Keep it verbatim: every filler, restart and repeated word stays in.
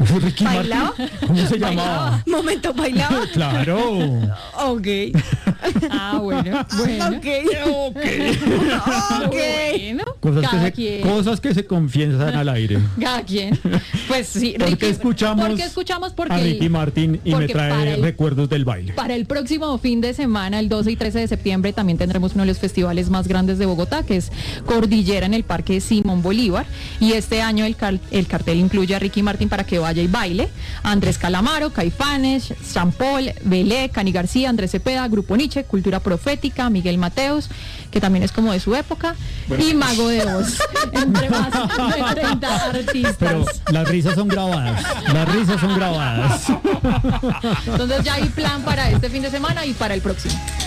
Ricky ¿Bailaba? Martin, ¿cómo se llamaba? Momento, ¿bailaba? Claro. Ok. Ah, bueno, bueno. Ok. Ok. Ok. Bueno, Cosas cada que, se, quien. cosas que se confiesan al aire. Cada quien. Pues sí, ¿Por Ricky. qué escuchamos, ¿Por qué escuchamos? Porque a Ricky el- Martin y me porque para trae el- recuerdos del baile? Para el próximo fin de semana, el doce y trece de septiembre, también tendremos uno de los festivales más grandes de Bogotá, que es Cordillera en el Parque Simón Bolívar. Y este año el, car- el cartel incluye a Ricky Martin para que vaya y baile, a Andrés Calamaro, Caifanes, Jean Paul, Belé, Cani García, Andrés Cepeda, Grupo Nietzsche, Cultura Profética, Miguel Mateos, que también es como de su época, y Mago de Oz, entre más de treinta artistas. Pero las risas son grabadas. Las risas son grabadas. Entonces ya hay plan para este fin de semana y para el próximo.